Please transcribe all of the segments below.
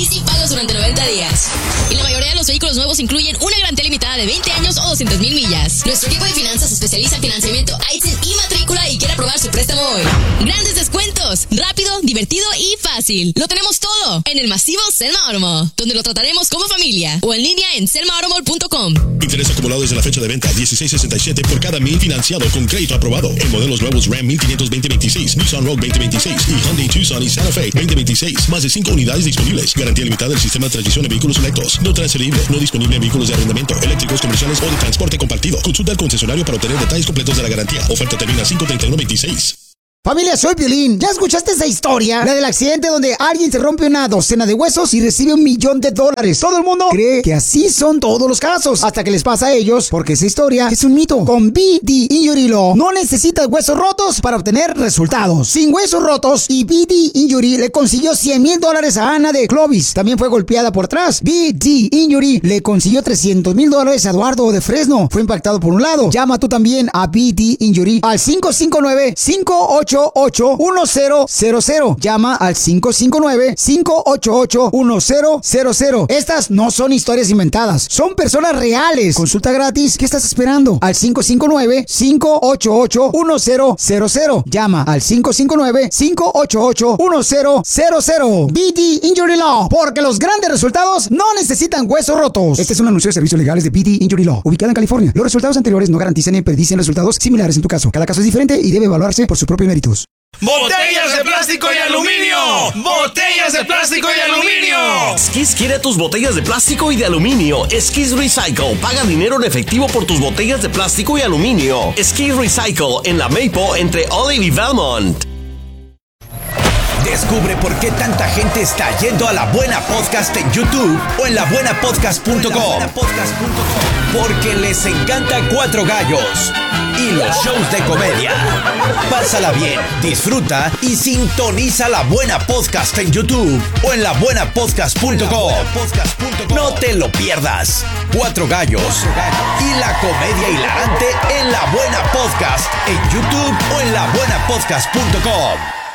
sin pagos durante 90 días. Y la mayoría de los vehículos nuevos incluyen una garantía limitada de 20 años o 200,000 millas. Nuestro equipo de finanzas se especializa en financiamiento, ITIN y matrícula y quiere aprobar su préstamo hoy. Grandes descuentos, rápido, divertido y fácil. Lo tenemos todo en el masivo Selma Automall, donde lo trataremos como familia, o en línea en selmaautomall.com. Interés acumulado desde la fecha de venta, 16.67 por cada 1,000 financiado con crédito aprobado. En modelos nuevos Ram 1500 2026, Nissan Rogue 2026 y Hyundai Tucson y Santa Fe 2026. Más de 5 unidades disponibles. Garantía limitada del sistema de transmisión en vehículos electos. No transferible, no disponible en vehículos de arrendamiento, eléctricos, comerciales o de transporte compartido. Consulta al concesionario para obtener detalles completos de la garantía. Oferta termina 5/31/26. Familia, soy Piolín. ¿Ya escuchaste esa historia? La del accidente donde alguien se rompe una docena de huesos y recibe $1 millón. Todo el mundo cree que así son todos los casos, hasta que les pasa a ellos, porque esa historia es un mito. Con BD Injury Law no necesitas huesos rotos para obtener resultados. Sin huesos rotos, y BD Injury le consiguió $100,000 a Ana de Clovis. También fue golpeada por atrás. BD Injury le consiguió $300,000 a Eduardo de Fresno. Fue impactado por un lado. Llama tú también a BD Injury al 559-588-1000. Llama al 559-588-1000. Estas no son historias inventadas, son personas reales. Consulta gratis. ¿Qué estás esperando? Al 559-588-1000. Llama al 559-588-1000. BD Injury Law, porque los grandes resultados no necesitan huesos rotos. Este es un anuncio de servicios legales de BD Injury Law, ubicada en California. Los resultados anteriores no garantizan ni predicen resultados similares en tu caso. Cada caso es diferente y debe evaluarse por su propio méritos. ¡Botellas de plástico y aluminio! ¡Botellas de plástico y aluminio! Skis quiere tus botellas de plástico y de aluminio. Skis Recycle. Paga dinero en efectivo por tus botellas de plástico y aluminio. Skis Recycle en la Maple entre Olive y Valmont. Descubre por qué tanta gente está yendo a La Buena Podcast en YouTube o en labuenapodcast.com. Porque les encanta Cuatro Gallos y los shows de comedia. Pásala bien, disfruta y sintoniza La Buena Podcast en YouTube o en labuenapodcast.com. No te lo pierdas. Cuatro Gallos y la comedia hilarante en La Buena Podcast en YouTube o en labuenapodcast.com.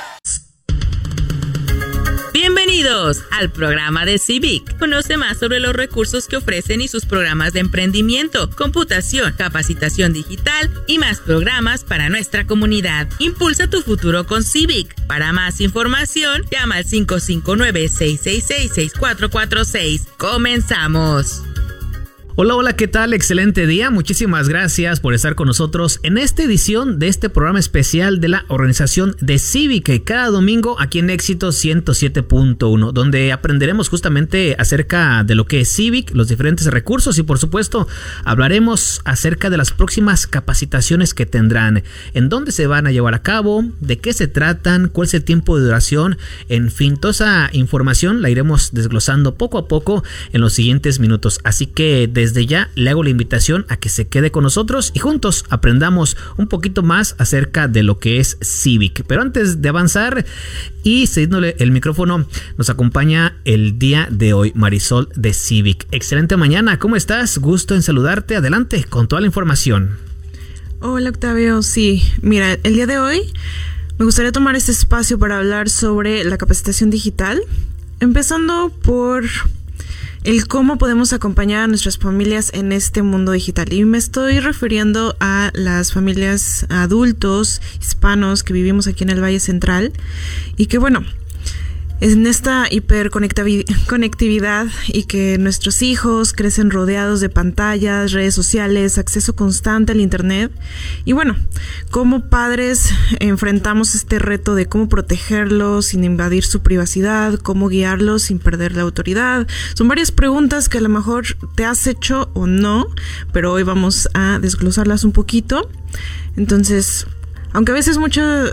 Bienvenidos al programa de Civic. Conoce más sobre los recursos que ofrecen y sus programas de emprendimiento, computación, capacitación digital y más programas para nuestra comunidad. Impulsa tu futuro con Civic. Para más información, llama al 559-666-6446. ¡Comenzamos! Hola, ¿qué tal? Excelente día. Muchísimas gracias por estar con nosotros en esta edición de este programa especial de la organización de Civic, cada domingo aquí en Éxito 107.1, donde aprenderemos justamente acerca de lo que es Civic, los diferentes recursos y por supuesto hablaremos acerca de las próximas capacitaciones que tendrán, en dónde se van a llevar a cabo, de qué se tratan, cuál es el tiempo de duración, en fin, toda esa información la iremos desglosando poco a poco en los siguientes minutos, así que desde ya le hago la invitación a que se quede con nosotros y juntos aprendamos un poquito más acerca de lo que es Civic. Pero antes de avanzar y cediéndole el micrófono, nos acompaña el día de hoy Marisol de Civic. Excelente mañana, ¿cómo estás? Gusto en saludarte. Adelante con toda la información. Hola Octavio, sí, mira, el día de hoy me gustaría tomar este espacio para hablar sobre la capacitación digital, empezando por el cómo podemos acompañar a nuestras familias en este mundo digital. Y me estoy refiriendo a las familias adultos hispanos que vivimos aquí en el Valle Central y que, bueno, en esta hiperconectividad y que nuestros hijos crecen rodeados de pantallas, redes sociales, acceso constante al internet. Y bueno, como padres enfrentamos este reto de cómo protegerlos sin invadir su privacidad, cómo guiarlos sin perder la autoridad. Son varias preguntas que a lo mejor te has hecho o no, pero hoy vamos a desglosarlas un poquito. Entonces, aunque a veces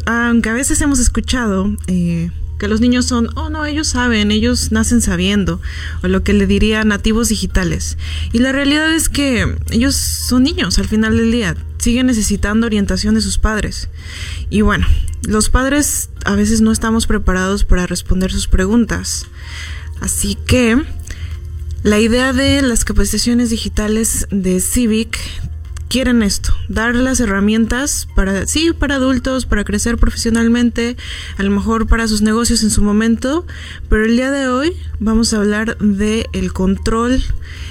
hemos escuchado que los niños son, ellos saben, ellos nacen sabiendo, o lo que le diría nativos digitales. Y la realidad es que ellos son niños al final del día, siguen necesitando orientación de sus padres. Y bueno, los padres a veces no estamos preparados para responder sus preguntas. Así que la idea de las capacitaciones digitales de Civic quieren esto, dar las herramientas para adultos, para crecer profesionalmente, a lo mejor para sus negocios en su momento, pero el día de hoy vamos a hablar de el control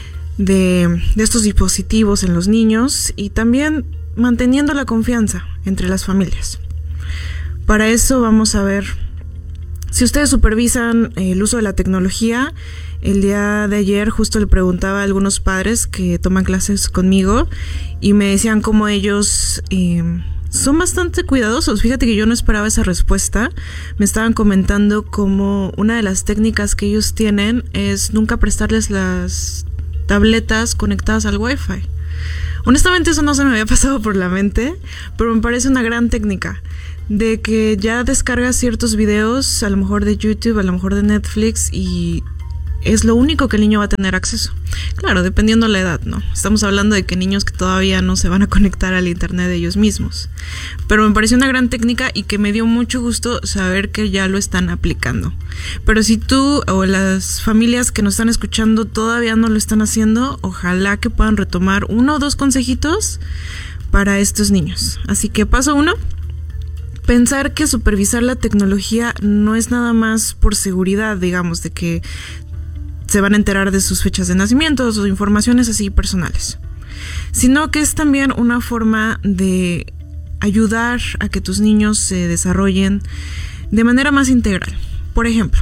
de estos dispositivos en los niños y también manteniendo la confianza entre las familias. Para eso vamos a ver si ustedes supervisan el uso de la tecnología. El día de ayer justo le preguntaba a algunos padres que toman clases conmigo y me decían cómo ellos son bastante cuidadosos. Fíjate que yo no esperaba esa respuesta. Me estaban comentando cómo una de las técnicas que ellos tienen es nunca prestarles las tabletas conectadas al Wi-Fi. Honestamente eso no se me había pasado por la mente, pero me parece una gran técnica de que ya descargas ciertos videos, a lo mejor de YouTube, a lo mejor de Netflix, y es lo único que el niño va a tener acceso. Claro, dependiendo de la edad, ¿no? Estamos hablando de que niños que todavía no se van a conectar al internet de ellos mismos. Pero me pareció una gran técnica y que me dio mucho gusto saber que ya lo están aplicando. Pero si tú o las familias que nos están escuchando todavía no lo están haciendo, ojalá que puedan retomar 1 o 2 consejitos para estos niños. Así que paso 1. Pensar que supervisar la tecnología no es nada más por seguridad, digamos, de que se van a enterar de sus fechas de nacimiento o informaciones así personales, sino que es también una forma de ayudar a que tus niños se desarrollen de manera más integral. Por ejemplo,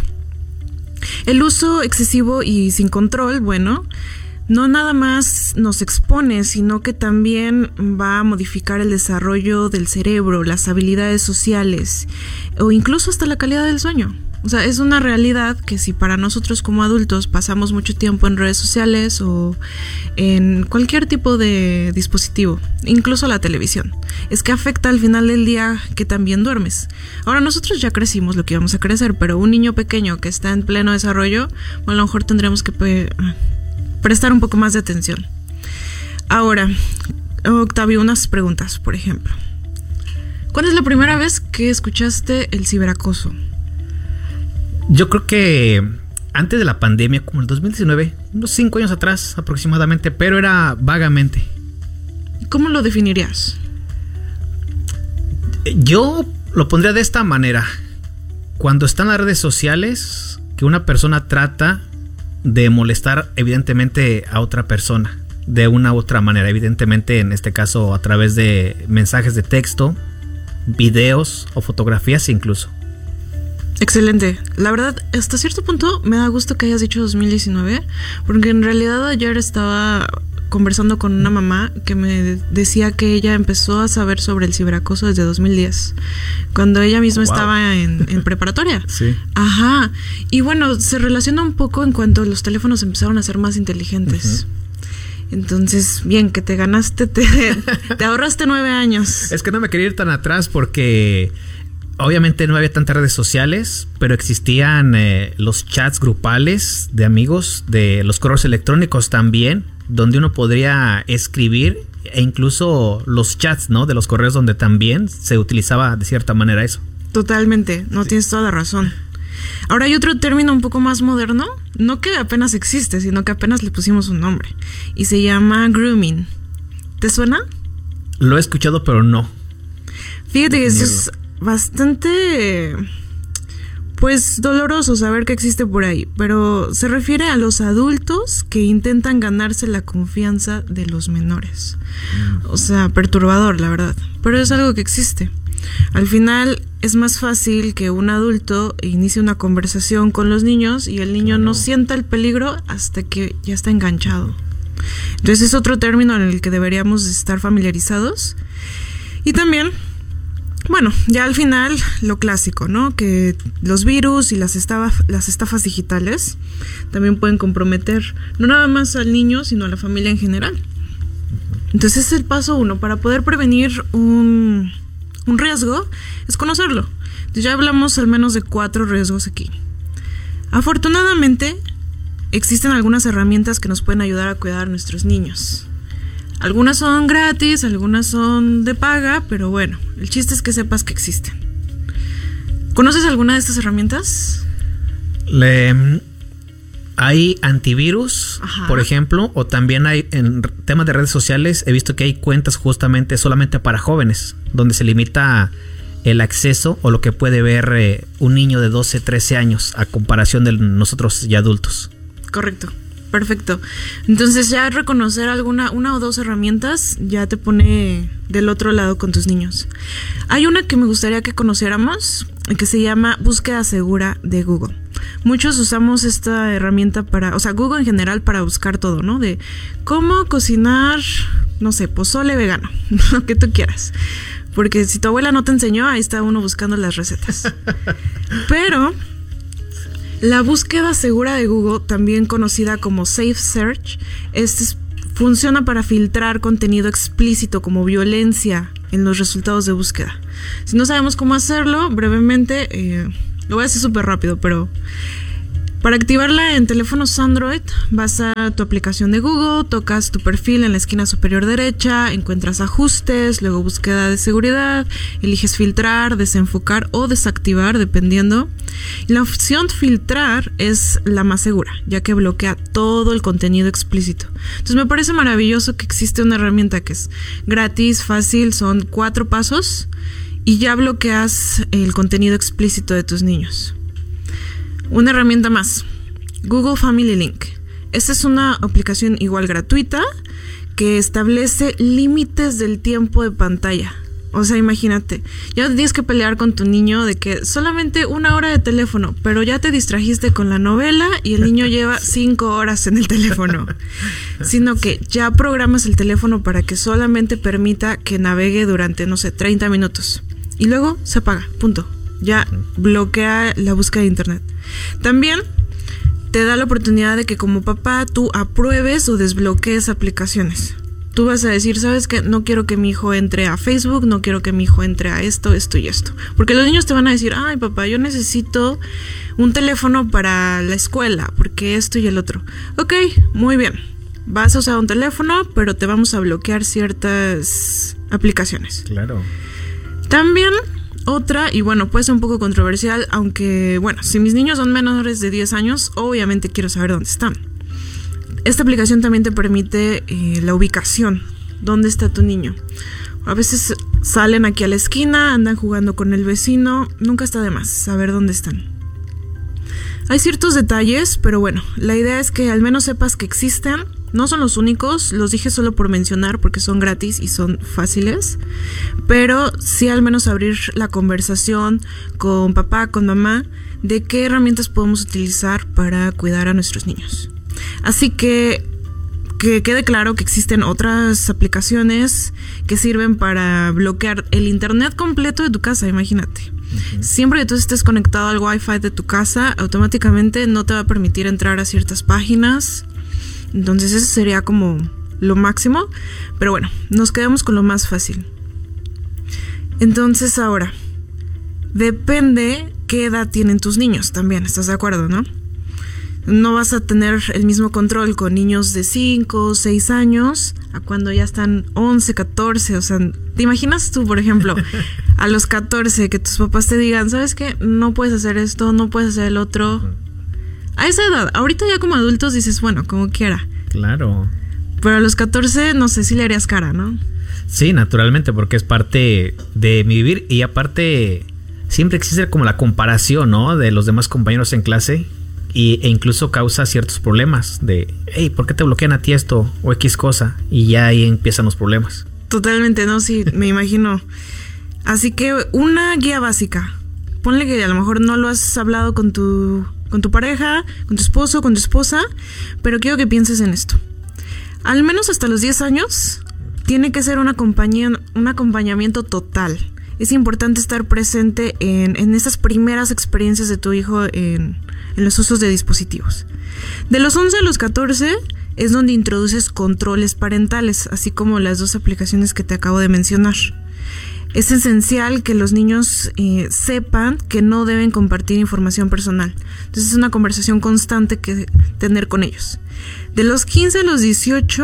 el uso excesivo y sin control, bueno, no nada más nos expone, sino que también va a modificar el desarrollo del cerebro, las habilidades sociales o incluso hasta la calidad del sueño. O sea, es una realidad que si para nosotros como adultos pasamos mucho tiempo en redes sociales o en cualquier tipo de dispositivo, incluso la televisión, es que afecta al final del día que también duermes. Ahora nosotros ya crecimos lo que íbamos a crecer, pero un niño pequeño que está en pleno desarrollo, bueno, a lo mejor tendremos que prestar un poco más de atención. Ahora, Octavio, unas preguntas, por ejemplo. ¿Cuándo es la primera vez que escuchaste el ciberacoso? Yo creo que antes de la pandemia, como el 2019, unos 5 años atrás aproximadamente, pero era vagamente. ¿Cómo lo definirías? Yo lo pondría de esta manera. Cuando están las redes sociales, que una persona trata de molestar evidentemente a otra persona, de una u otra manera, evidentemente en este caso a través de mensajes de texto, videos o fotografías incluso. Excelente. La verdad, hasta cierto punto me da gusto que hayas dicho 2019, porque en realidad ayer estaba conversando con una mamá que me decía que ella empezó a saber sobre el ciberacoso desde 2010, cuando ella misma estaba en preparatoria. Sí. Ajá. Y bueno, se relaciona un poco en cuanto los teléfonos empezaron a ser más inteligentes. Entonces, bien, que te ganaste, te ahorraste 9 años. Es que no me quería ir tan atrás porque obviamente no había tantas redes sociales, pero existían los chats grupales de amigos, de los correos electrónicos también, donde uno podría escribir, e incluso los chats, ¿no? De los correos donde también se utilizaba de cierta manera eso. Totalmente, no tienes toda la razón. Ahora hay otro término un poco más moderno, no que apenas existe, sino que apenas le pusimos un nombre, y se llama grooming. ¿Te suena? Lo he escuchado, pero no. Fíjate que eso es bastante, pues, doloroso saber que existe por ahí, pero se refiere a los adultos que intentan ganarse la confianza de los menores. O sea, perturbador, la verdad, pero es algo que existe. Al final es más fácil que un adulto inicie una conversación con los niños y el niño no sienta el peligro hasta que ya está enganchado. Entonces es otro término en el que deberíamos estar familiarizados. Y también, bueno, ya al final lo clásico, ¿no? Que los virus y las estafas digitales también pueden comprometer no nada más al niño, sino a la familia en general. Entonces es el paso 1 para poder prevenir un riesgo, es conocerlo. Entonces ya hablamos al menos de 4 riesgos aquí. Afortunadamente existen algunas herramientas que nos pueden ayudar a cuidar a nuestros niños. Algunas son gratis, algunas son de paga, pero bueno, el chiste es que sepas que existen. ¿Conoces alguna de estas herramientas? Hay antivirus, por ejemplo, o también hay en temas de redes sociales, he visto que hay cuentas justamente solamente para jóvenes, donde se limita el acceso o lo que puede ver un niño de 12, 13 años a comparación de nosotros ya adultos. Correcto, perfecto. Entonces ya reconocer una o dos herramientas ya te pone del otro lado con tus niños. Hay una que me gustaría que conociéramos, que se llama Búsqueda Segura de Google. Muchos usamos esta herramienta Google en general para buscar todo, ¿no? De cómo cocinar, no sé, pozole vegano, lo que tú quieras. Porque si tu abuela no te enseñó, ahí está uno buscando las recetas. Pero la búsqueda segura de Google, también conocida como Safe Search, funciona para filtrar contenido explícito como violencia en los resultados de búsqueda. Si no sabemos cómo hacerlo, brevemente, lo voy a hacer súper rápido, pero para activarla en teléfonos Android, vas a tu aplicación de Google, tocas tu perfil en la esquina superior derecha, encuentras ajustes, luego búsqueda de seguridad, eliges filtrar, desenfocar o desactivar, dependiendo. Y la opción filtrar es la más segura, ya que bloquea todo el contenido explícito. Entonces me parece maravilloso que existe una herramienta que es gratis, fácil, son 4 pasos y ya bloqueas el contenido explícito de tus niños. Una herramienta más, Google Family Link. Esta es una aplicación igual gratuita que establece límites del tiempo de pantalla. O sea, imagínate, ya tienes que pelear con tu niño de que solamente 1 hora de teléfono, pero ya te distrajiste con la novela y el niño lleva 5 horas en el teléfono. Sino que ya programas el teléfono para que solamente permita que navegue durante, 30 minutos. Y luego se apaga, punto. Ya bloquea la búsqueda de internet. También te da la oportunidad de que como papá tú apruebes o desbloquees aplicaciones. Tú vas a decir, ¿sabes qué? No quiero que mi hijo entre a Facebook, no quiero que mi hijo entre a esto y esto. Porque los niños te van a decir, ay papá, yo necesito un teléfono para la escuela, porque esto y el otro. Ok, muy bien. Vas a usar un teléfono, pero te vamos a bloquear ciertas aplicaciones. Claro. También otra, y bueno, puede ser un poco controversial, aunque bueno, si mis niños son menores de 10 años, obviamente quiero saber dónde están. Esta aplicación también te permite la ubicación, dónde está tu niño. A veces salen aquí a la esquina, andan jugando con el vecino, nunca está de más saber dónde están. Hay ciertos detalles, pero bueno, la idea es que al menos sepas que existen. No son los únicos, los dije solo por mencionar porque son gratis y son fáciles, pero sí al menos abrir la conversación con papá, con mamá, de qué herramientas podemos utilizar para cuidar a nuestros niños. Así que quede claro que existen otras aplicaciones que sirven para bloquear el internet completo de tu casa, imagínate. Siempre que tú estés conectado al Wi-Fi de tu casa, automáticamente no te va a permitir entrar a ciertas páginas. Entonces eso sería como lo máximo. Pero bueno, nos quedamos con lo más fácil. Entonces ahora, depende qué edad tienen tus niños también, ¿estás de acuerdo, no? No vas a tener el mismo control con niños de 5, 6 años a cuando ya están 11, 14. O sea, ¿te imaginas tú, por ejemplo, a los 14 que tus papás te digan, ¿sabes qué? No puedes hacer esto, no puedes hacer el otro. A esa edad, ahorita ya como adultos dices, bueno, como quiera. Claro. Pero a los 14, no sé si le harías cara, ¿no? Sí, naturalmente, porque es parte de mi vivir. Y aparte, siempre existe como la comparación, ¿no? De los demás compañeros en clase. E incluso causa ciertos problemas de, hey, ¿por qué te bloquean a ti esto? O X cosa. Y ya ahí empiezan los problemas. Totalmente, no, sí, me imagino. Así que una guía básica. Ponle que a lo mejor no lo has hablado con tu pareja, con tu esposo, con tu esposa, pero quiero que pienses en esto. Al menos hasta los 10 años tiene que ser un acompañamiento total. Es importante estar presente en esas primeras experiencias de tu hijo en los usos de dispositivos. De los 11 a los 14 es donde introduces controles parentales, así como las 2 aplicaciones que te acabo de mencionar. Es esencial que los niños sepan que no deben compartir información personal. Entonces es una conversación constante que tener con ellos. De los 15 a los 18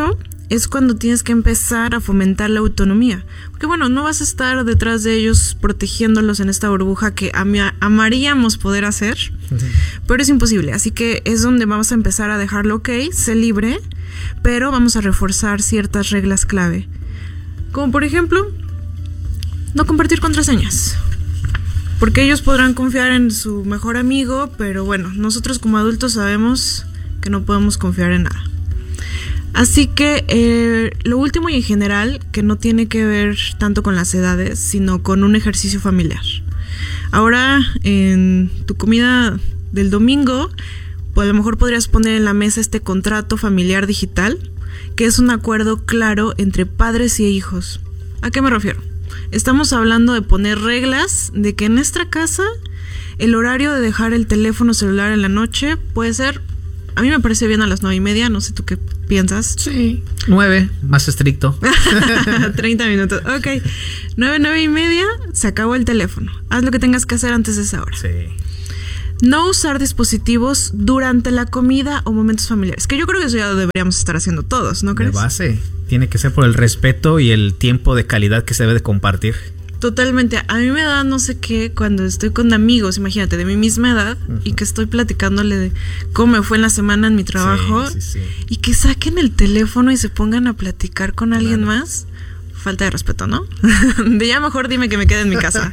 es cuando tienes que empezar a fomentar la autonomía. Porque bueno, no vas a estar detrás de ellos protegiéndolos en esta burbuja que amaríamos poder hacer, pero es imposible. Así que es donde vamos a empezar a dejarlo, sé libre, pero vamos a reforzar ciertas reglas clave. Como por ejemplo, no compartir contraseñas. Porque ellos podrán confiar en su mejor amigo, pero bueno, nosotros como adultos sabemos que no podemos confiar en nada. Así que lo último y en general, que no tiene que ver tanto con las edades, sino con un ejercicio familiar. Ahora, en tu comida del domingo, pues a lo mejor podrías poner en la mesa este contrato familiar digital, que es un acuerdo claro entre padres y hijos. ¿A qué me refiero? Estamos hablando de poner reglas de que en nuestra casa el horario de dejar el teléfono celular en la noche puede ser... A mí me parece bien a las 9:30, no sé tú qué piensas. Sí, 9, más estricto. 30 minutos, ok. 9:30, se acabó el teléfono. Haz lo que tengas que hacer antes de esa hora. Sí. No usar dispositivos durante la comida o momentos familiares. Que yo creo que eso ya lo deberíamos estar haciendo todos, ¿no crees? De base, tiene que ser por el respeto y el tiempo de calidad que se debe de compartir. Totalmente. A mí me da no sé qué cuando estoy con amigos, imagínate, de mi misma edad, y que estoy platicándole de cómo me fue en la semana en mi trabajo, sí. Y que saquen el teléfono y se pongan a platicar con alguien más. Falta de respeto, ¿no? De ya mejor dime que me quede en mi casa.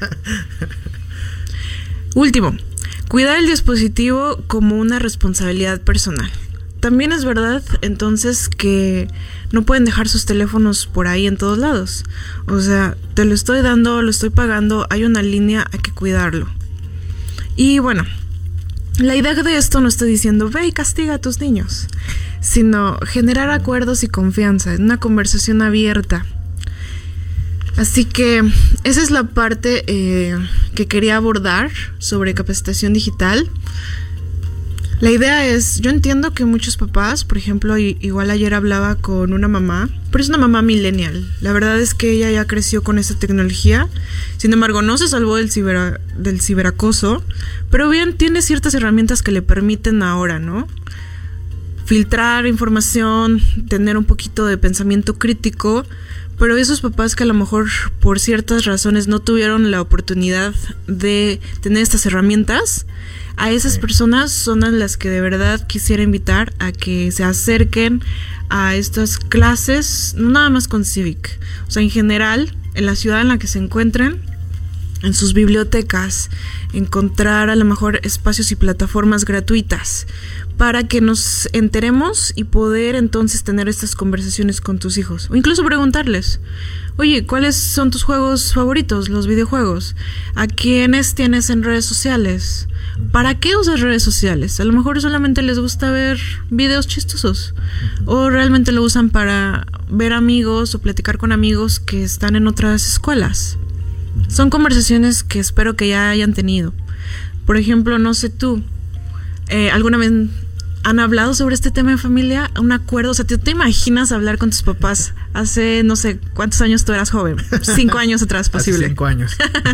Último, cuidar el dispositivo como una responsabilidad personal. También es verdad, entonces, que no pueden dejar sus teléfonos por ahí en todos lados. O sea, te lo estoy dando, lo estoy pagando, hay una línea, hay que cuidarlo. Y bueno, la idea de esto no estoy diciendo, ve y castiga a tus niños, sino generar acuerdos y confianza, en una conversación abierta. Así que esa es la parte que quería abordar sobre capacitación digital. La idea es, yo entiendo que muchos papás, por ejemplo, igual ayer hablaba con una mamá, pero es una mamá millennial. La verdad es que ella ya creció con esta tecnología. Sin embargo, no se salvó del ciberacoso, pero bien tiene ciertas herramientas que le permiten ahora, ¿no? Filtrar información, tener un poquito de pensamiento crítico. Pero esos papás que a lo mejor por ciertas razones no tuvieron la oportunidad de tener estas herramientas, a esas personas son a las que de verdad quisiera invitar a que se acerquen a estas clases, no nada más con Civic, o sea, en general, en la ciudad en la que se encuentren, en sus bibliotecas, encontrar a lo mejor espacios y plataformas gratuitas para que nos enteremos y poder entonces tener estas conversaciones con tus hijos. O incluso preguntarles, oye, ¿cuáles son tus juegos favoritos, los videojuegos? ¿A quiénes tienes en redes sociales? ¿Para qué usas redes sociales? A lo mejor solamente les gusta ver videos chistosos. O realmente lo usan para ver amigos o platicar con amigos que están en otras escuelas. Son conversaciones que espero que ya hayan tenido. Por ejemplo, no sé tú, ¿alguna vez han hablado sobre este tema en familia? Un acuerdo, o sea, ¿te imaginas hablar con tus papás hace no sé cuántos años tú eras joven? 5 años atrás, posible. Hace 5 años.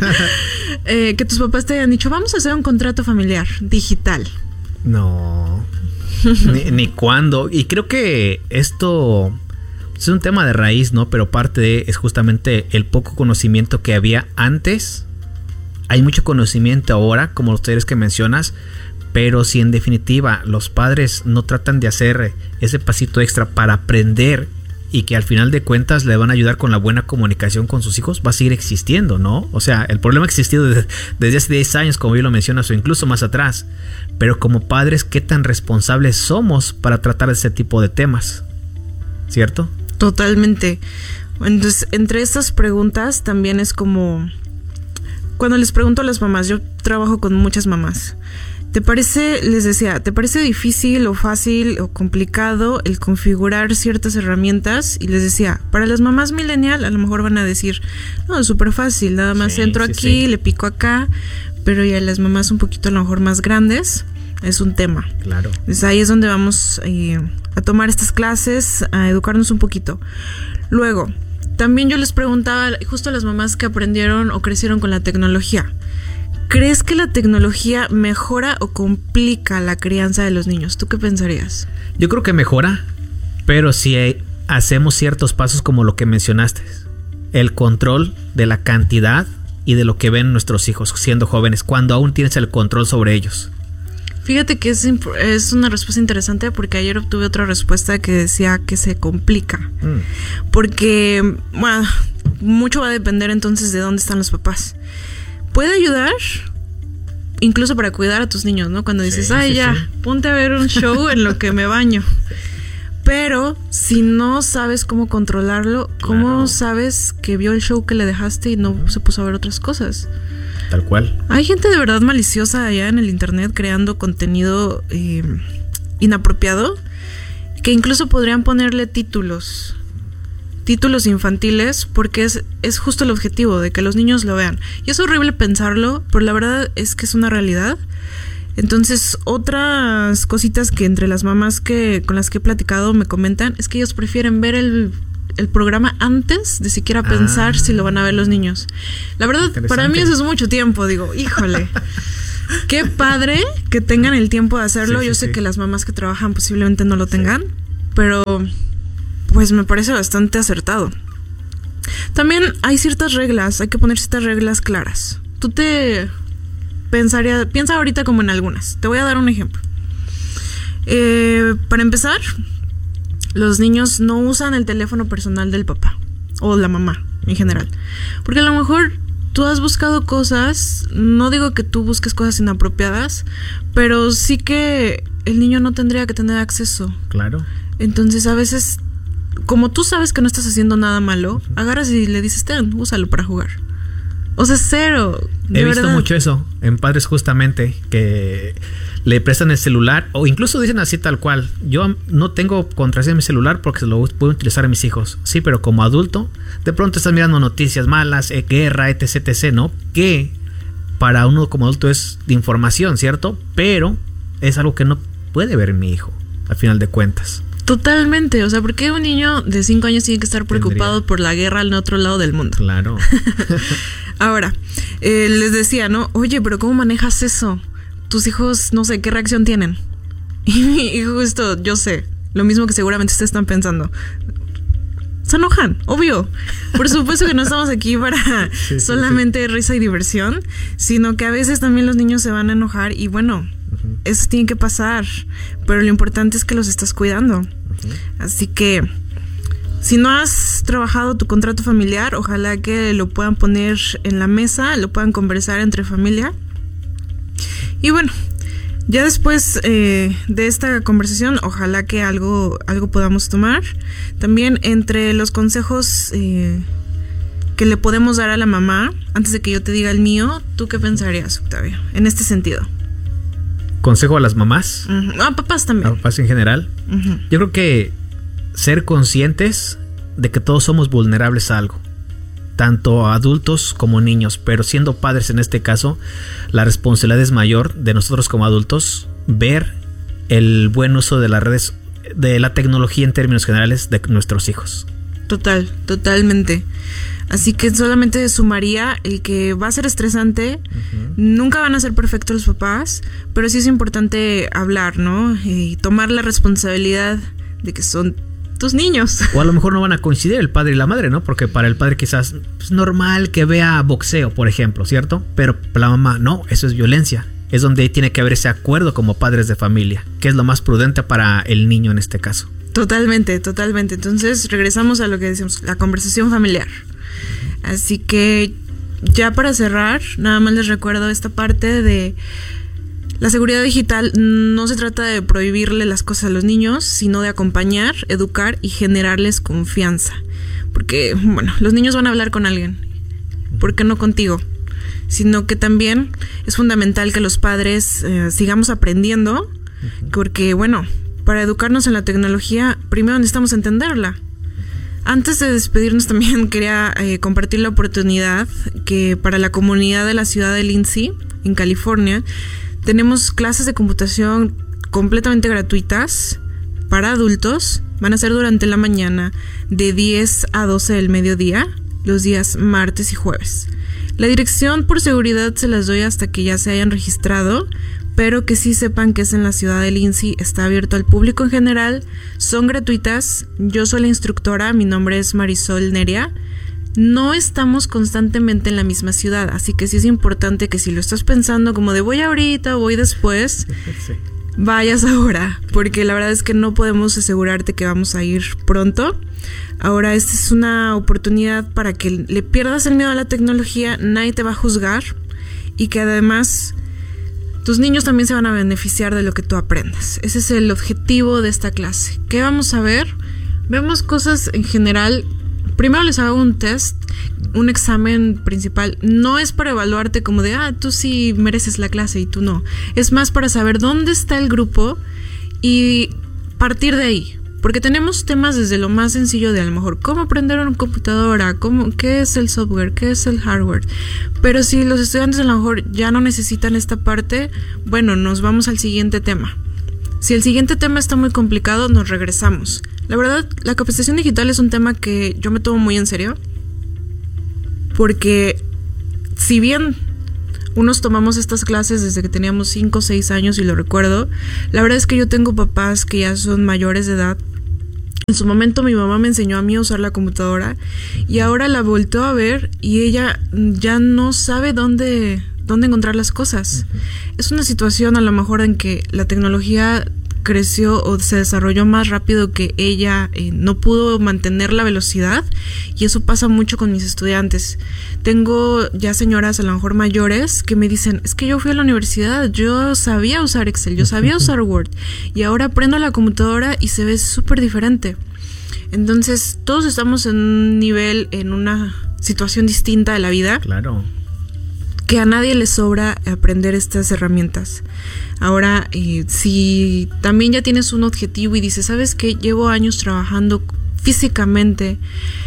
Que tus papás te hayan dicho, vamos a hacer un contrato familiar digital. No, ni cuándo. Y creo que esto es un tema de raíz, ¿no? Pero parte de es justamente el poco conocimiento que había antes. Hay mucho conocimiento ahora, como los talleres que mencionas, pero si en definitiva los padres no tratan de hacer ese pasito extra para aprender y que al final de cuentas le van a ayudar con la buena comunicación con sus hijos, va a seguir existiendo, ¿no? O sea, el problema ha existido desde hace 10 años, como bien lo mencionas, o incluso más atrás. Pero como padres, ¿qué tan responsables somos para tratar ese tipo de temas? ¿Cierto? Totalmente. Entonces, entre estas preguntas también es como... Cuando les pregunto a las mamás, yo trabajo con muchas mamás. ¿Te parece, les decía, te parece difícil o fácil o complicado el configurar ciertas herramientas? Y les decía, para las mamás millennial a lo mejor van a decir, no, es súper fácil, nada más entro aquí, le pico acá. Pero ya las mamás un poquito a lo mejor más grandes, es un tema. Claro. Entonces ahí es donde vamos a tomar estas clases, a educarnos un poquito. Luego, también yo les preguntaba justo a las mamás que aprendieron o crecieron con la tecnología. ¿Crees que la tecnología mejora o complica la crianza de los niños? ¿Tú qué pensarías? Yo creo que mejora, pero si hacemos ciertos pasos como lo que mencionaste. El control de la cantidad y de lo que ven nuestros hijos siendo jóvenes, cuando aún tienes el control sobre ellos. Fíjate que es una respuesta interesante, porque ayer obtuve otra respuesta que decía que se complica. Porque, bueno, mucho va a depender entonces de dónde están los papás. Puede ayudar incluso para cuidar a tus niños, ¿no? Cuando dices, ponte a ver un show en lo que me baño. Pero si no sabes cómo controlarlo, ¿cómo sabes que vio el show que le dejaste y no se puso a ver otras cosas? Tal cual. Hay gente de verdad maliciosa allá en el internet creando contenido inapropiado, que incluso podrían ponerle títulos infantiles, porque es justo el objetivo de que los niños lo vean. Y es horrible pensarlo, pero la verdad es que es una realidad. Entonces, otras cositas que entre las mamás con las que he platicado me comentan es que ellos prefieren ver el programa antes de siquiera pensar si lo van a ver los niños. La verdad, para mí eso es mucho tiempo. Digo, híjole, qué padre que tengan el tiempo de hacerlo. Yo sé que las mamás que trabajan posiblemente no lo tengan, pero pues me parece bastante acertado. También hay ciertas reglas, hay que poner ciertas reglas claras. Piensa ahorita como en algunas. Te voy a dar un ejemplo. Para empezar, los niños no usan el teléfono personal del papá o la mamá en general, porque a lo mejor tú has buscado cosas. No digo que tú busques cosas inapropiadas, pero sí que el niño no tendría que tener acceso. Claro. Entonces, a veces, como tú sabes que no estás haciendo nada malo, agarras y le dices, úsalo para jugar. O sea, cero. He visto mucho eso en padres, justamente, que le prestan el celular o incluso dicen así tal cual: yo no tengo contraseña en mi celular porque se lo puedo utilizar a mis hijos. Sí, pero como adulto, de pronto estás mirando noticias malas, guerra, etc., ¿no? Que para uno como adulto es de información, ¿cierto? Pero es algo que no puede ver mi hijo, al final de cuentas. Totalmente, o sea, ¿por qué un niño de 5 años tiene que estar preocupado por la guerra al otro lado del mundo? Claro. Ahora, les decía, ¿no? Oye, pero ¿cómo manejas eso? Tus hijos, no sé, ¿qué reacción tienen? Y justo, yo sé, lo mismo que seguramente ustedes están pensando. Se enojan, obvio. Por supuesto que no estamos aquí para solamente risa y diversión, sino que a veces también los niños se van a enojar y bueno, eso tiene que pasar, pero lo importante es que los estás cuidando. Así que si no has trabajado tu contrato familiar, ojalá que lo puedan poner en la mesa, lo puedan conversar entre familia. Y bueno, ya después de esta conversación, ojalá que algo podamos tomar. También entre los consejos que le podemos dar a la mamá, antes de que yo te diga el mío, ¿tú qué pensarías, Octavio, en este sentido? ¿Consejo a las mamás? A papás también. A papás en general. Yo creo que ser conscientes de que todos somos vulnerables a algo, tanto adultos como niños, pero siendo padres en este caso, la responsabilidad es mayor de nosotros como adultos ver el buen uso de las redes, de la tecnología en términos generales de nuestros hijos. Totalmente. Así que solamente sumaría el que va a ser estresante. Nunca van a ser perfectos los papás, pero sí es importante hablar, ¿no? Y tomar la responsabilidad de que son tus niños. O a lo mejor no van a coincidir el padre y la madre, ¿no? Porque para el padre quizás es normal que vea boxeo, por ejemplo, ¿cierto? Pero para la mamá, no, eso es violencia. Es donde tiene que haber ese acuerdo como padres de familia, que es lo más prudente para el niño en este caso. Totalmente. Entonces regresamos a lo que decimos, la conversación familiar. Así que ya para cerrar, nada más les recuerdo esta parte de la seguridad digital. No se trata de prohibirle las cosas a los niños, sino de acompañar, educar y generarles confianza. Porque, bueno, los niños van a hablar con alguien, ¿por qué no contigo? Sino que también es fundamental que los padres sigamos aprendiendo, porque, bueno, para educarnos en la tecnología, primero necesitamos entenderla. Antes de despedirnos también quería compartir la oportunidad que para la comunidad de la ciudad de Lindsay, en California, tenemos clases de computación completamente gratuitas para adultos. Van a ser durante la mañana de 10 a 12 del mediodía, los días martes y jueves. La dirección por seguridad se las doy hasta que ya se hayan registrado, pero que sí sepan que es en la ciudad de Lindsay, está abierto al público en general, son gratuitas. Yo soy la instructora, mi nombre es Marisol Neria. No estamos constantemente en la misma ciudad, así que sí es importante que si lo estás pensando como de voy ahorita o voy después, sí, vayas ahora, porque la verdad es que no podemos asegurarte que vamos a ir pronto. Ahora esta es una oportunidad para que le pierdas el miedo a la tecnología, nadie te va a juzgar y que además tus niños también se van a beneficiar de lo que tú aprendas. Ese es el objetivo de esta clase. ¿Qué vamos a ver? Vemos cosas en general. Primero les hago un test, un examen principal. No es para evaluarte como de, tú sí mereces la clase y tú no. Es más para saber dónde está el grupo y partir de ahí. Porque tenemos temas desde lo más sencillo de a lo mejor cómo aprender una computadora, qué es el software, qué es el hardware. Pero si los estudiantes a lo mejor ya no necesitan esta parte, bueno, nos vamos al siguiente tema. Si el siguiente tema está muy complicado, nos regresamos. La verdad, la capacitación digital es un tema que yo me tomo muy en serio. Porque si bien unos tomamos estas clases desde que teníamos 5 o 6 años y lo recuerdo, la verdad es que yo tengo papás que ya son mayores de edad. En su momento mi mamá me enseñó a mí a usar la computadora y ahora la volteó a ver y ella ya no sabe dónde encontrar las cosas. Es una situación a lo mejor en que la tecnología creció o se desarrolló más rápido que ella, no pudo mantener la velocidad y eso pasa mucho con mis estudiantes. Tengo ya señoras a lo mejor mayores que me dicen, es que yo fui a la universidad, yo sabía usar Excel, yo sabía usar Word y ahora prendo la computadora y se ve súper diferente. Entonces todos estamos en un nivel, en una situación distinta de la vida. Claro. Que a nadie le sobra aprender estas herramientas. Ahora, si también ya tienes un objetivo y dices, ¿sabes qué? Llevo años trabajando físicamente,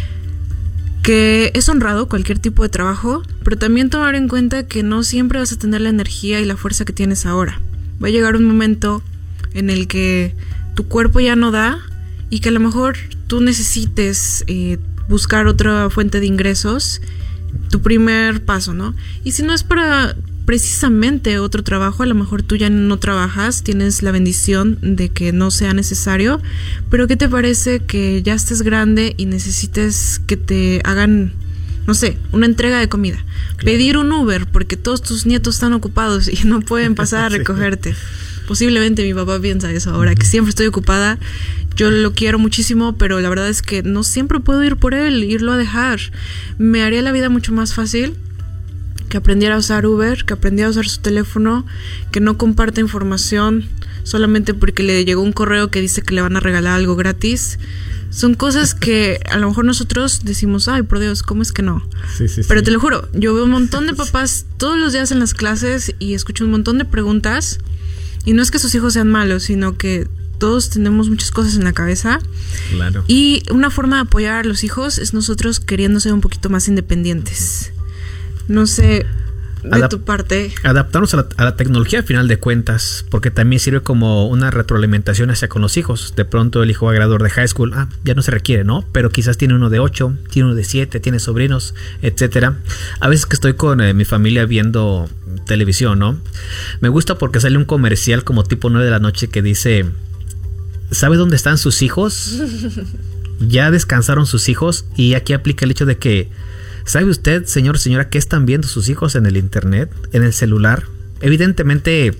que es honrado cualquier tipo de trabajo, pero también tomar en cuenta que no siempre vas a tener la energía y la fuerza que tienes ahora. Va a llegar un momento en el que tu cuerpo ya no da y que a lo mejor tú necesites buscar otra fuente de ingresos. Tu primer paso, ¿no? Y si no es para precisamente otro trabajo, a lo mejor tú ya no trabajas, tienes la bendición de que no sea necesario, pero ¿qué te parece que ya estés grande y necesites que te hagan, no sé, una entrega de comida? Claro. Pedir un Uber porque todos tus nietos están ocupados y no pueden pasar a recogerte. Posiblemente mi papá piensa eso ahora, que siempre estoy ocupada. Yo lo quiero muchísimo, pero la verdad es que no siempre puedo ir por él, irlo a dejar. Me haría la vida mucho más fácil que aprendiera a usar Uber, que aprendiera a usar su teléfono, que no comparta información solamente porque le llegó un correo que dice que le van a regalar algo gratis. Son cosas que a lo mejor nosotros decimos, ay, por Dios, ¿cómo es que no? Sí, pero te lo juro, yo veo un montón de papás todos los días en las clases y escucho un montón de preguntas. Y no es que sus hijos sean malos, sino que todos tenemos muchas cosas en la cabeza. Claro. Y una forma de apoyar a los hijos es nosotros queriendo ser un poquito más independientes. No sé, de tu parte. Adaptarnos a la tecnología a final de cuentas, porque también sirve como una retroalimentación hacia con los hijos. De pronto el hijo va graduar de high school, ya no se requiere, ¿no? Pero quizás tiene uno de 8, tiene uno de 7, tiene sobrinos, etcétera. A veces que estoy con mi familia viendo televisión, ¿no? Me gusta porque sale un comercial como tipo 9 de la noche que dice, ¿sabe dónde están sus hijos? Ya descansaron sus hijos. Y aquí aplica el hecho de que, ¿sabe usted, señor, señora, qué están viendo sus hijos en el internet, en el celular? Evidentemente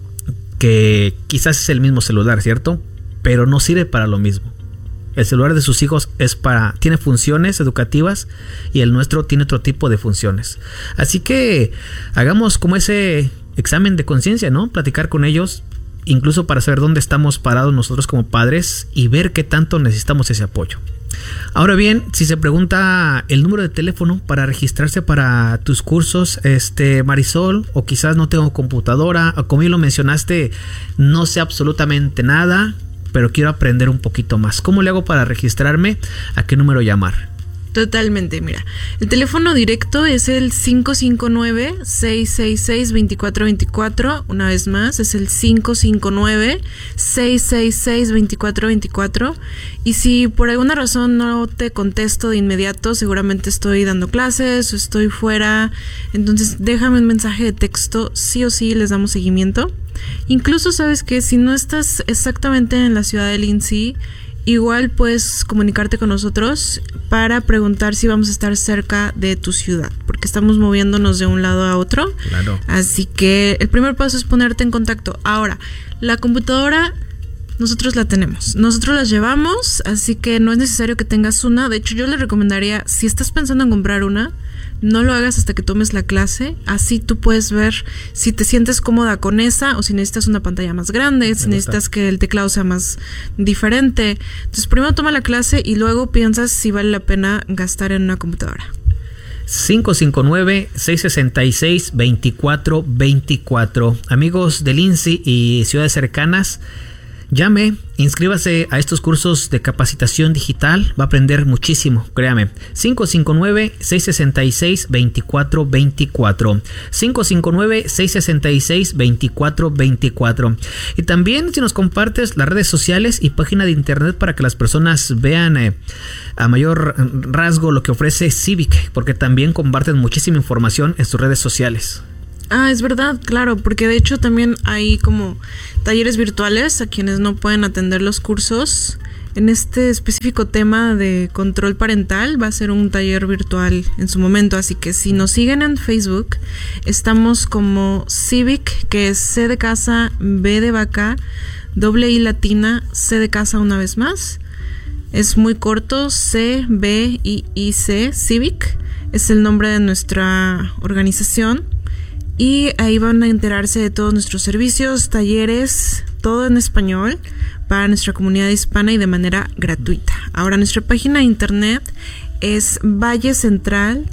que quizás es el mismo celular, ¿cierto? Pero no sirve para lo mismo. El celular de sus hijos tiene funciones educativas y el nuestro tiene otro tipo de funciones. Así que hagamos como ese examen de conciencia, ¿no? Platicar con ellos, incluso para saber dónde estamos parados nosotros como padres y ver qué tanto necesitamos ese apoyo. Ahora bien, si se pregunta el número de teléfono para registrarse para tus cursos, Marisol, o quizás no tengo computadora, o como bien lo mencionaste, no sé absolutamente nada, pero quiero aprender un poquito más. ¿Cómo le hago para registrarme? ¿A qué número llamar? Totalmente, mira. El teléfono directo es el 559-666-2424. Una vez más, es el 559-666-2424. Y si por alguna razón no te contesto de inmediato, seguramente estoy dando clases o estoy fuera. Entonces déjame un mensaje de texto, sí o sí les damos seguimiento. Incluso sabes que si no estás exactamente en la ciudad de Lindsay, igual puedes comunicarte con nosotros para preguntar si vamos a estar cerca de tu ciudad, porque estamos moviéndonos de un lado a otro. Claro. Así que el primer paso es ponerte en contacto. Ahora, la computadora nosotros la tenemos, nosotros la llevamos, así que no es necesario que tengas una. De hecho, yo le recomendaría, si estás pensando en comprar una, no lo hagas hasta que tomes la clase. Así tú puedes ver si te sientes cómoda con esa o si necesitas una pantalla más grande, si necesitas que el teclado sea más diferente. Entonces primero toma la clase y luego piensas si vale la pena gastar en una computadora. 559-666-2424. Amigos de Lindsay y ciudades cercanas, llame, inscríbase a estos cursos de capacitación digital, va a aprender muchísimo, créame. 559-666-2424. 559-666-2424. Y también si nos compartes las redes sociales y página de internet para que las personas vean a mayor rasgo lo que ofrece Civic, porque también comparten muchísima información en sus redes sociales. Ah, es verdad, claro, porque de hecho también hay como talleres virtuales a quienes no pueden atender los cursos. En este específico tema de control parental va a ser un taller virtual en su momento, así que si nos siguen en Facebook, estamos como Civic, que es C de casa, B de vaca, doble I latina, C de casa una vez más. Es muy corto, C, B, I, C, Civic, es el nombre de nuestra organización. Y ahí van a enterarse de todos nuestros servicios, talleres, todo en español para nuestra comunidad hispana y de manera gratuita. Ahora nuestra página de internet es vallecentral.org.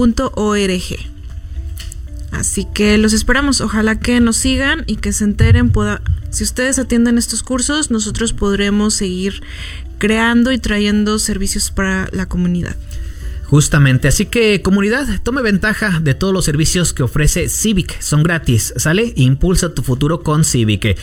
Así que los esperamos, ojalá que nos sigan y que se enteren. Si ustedes atienden estos cursos, nosotros podremos seguir creando y trayendo servicios para la comunidad. Justamente, así que comunidad, tome ventaja de todos los servicios que ofrece Civic, son gratis, ¿sale? Impulsa tu futuro con Civic.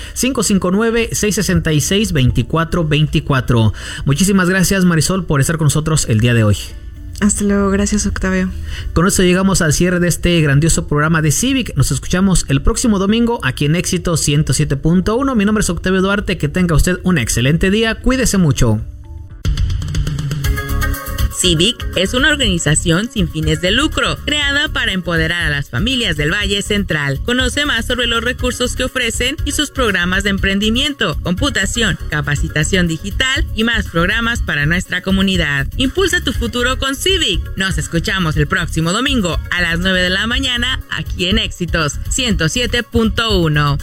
559-666-2424. Muchísimas gracias, Marisol, por estar con nosotros el día de hoy. Hasta luego, gracias, Octavio. Con esto llegamos al cierre de este grandioso programa de Civic. Nos escuchamos el próximo domingo aquí en Éxito 107.1. Mi nombre es Octavio Duarte, que tenga usted un excelente día, cuídese mucho. Civic es una organización sin fines de lucro, creada para empoderar a las familias del Valle Central. Conoce más sobre los recursos que ofrecen y sus programas de emprendimiento, computación, capacitación digital y más programas para nuestra comunidad. Impulsa tu futuro con Civic. Nos escuchamos el próximo domingo a las 9 de la mañana aquí en Éxitos 107.1.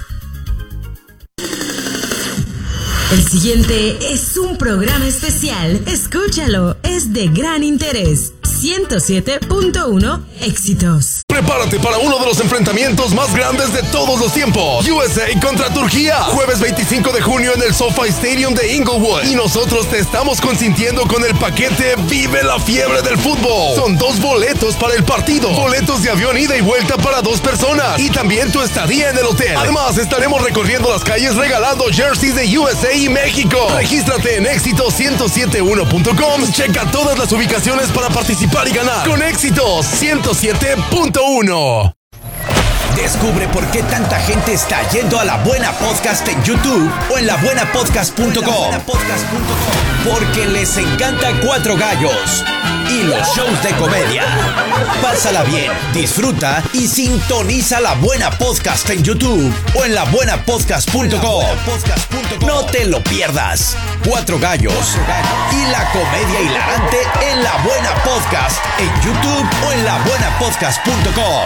El siguiente es un programa especial. Escúchalo, es de gran interés. 107.1 Éxitos. Prepárate para uno de los enfrentamientos más grandes de todos los tiempos. USA contra Turquía. Jueves 25 de junio en el SoFi Stadium de Inglewood. Y nosotros te estamos consintiendo con el paquete Vive la Fiebre del Fútbol. Son 2 boletos para el partido. Boletos de avión ida y vuelta para 2 personas. Y también tu estadía en el hotel. Además, estaremos recorriendo las calles regalando jerseys de USA y México. Regístrate en éxitos1071.com. Checa todas las ubicaciones para participar y ganar con Éxitos 107.1. Descubre por qué tanta gente está yendo a La Buena Podcast en YouTube o en labuenapodcast.com. Porque les encanta Cuatro Gallos y los shows de comedia. Pásala bien, disfruta y sintoniza La Buena Podcast en YouTube o en labuenapodcast.com. No te lo pierdas. Cuatro Gallos y la comedia hilarante en La Buena Podcast en YouTube o en labuenapodcast.com.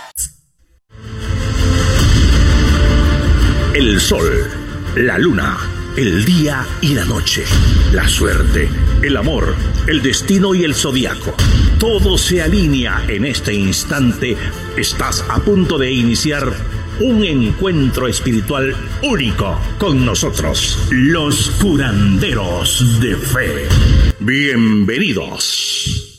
El sol, la luna, el día y la noche, la suerte, el amor, el destino y el zodiaco. Todo se alinea en este instante. Estás a punto de iniciar un encuentro espiritual único con nosotros, los curanderos de fe. Bienvenidos.